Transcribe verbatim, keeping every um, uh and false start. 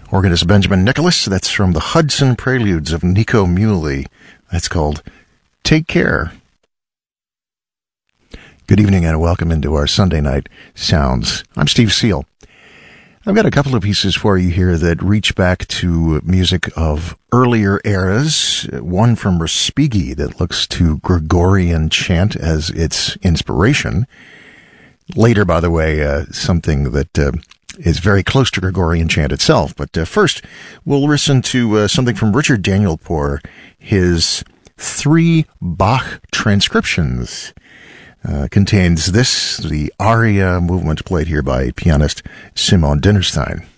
Organist Benjamin Nicholas. That's from the Hudson Preludes of Nico Muhly. That's called Take Care. Good evening and welcome into our Sunday Night Sounds. I'm Steve Seal. I've got a couple of pieces for you here that reach back to music of earlier eras. One from Respighi that looks to Gregorian chant as its inspiration. Later, by the way, uh, something that uh, is very close to Gregorian chant itself. But uh, first, we'll listen to uh, something from Richard Danielpour, his three Bach transcriptions. Uh, contains this, the aria movement played here by pianist Simon Dinnerstein.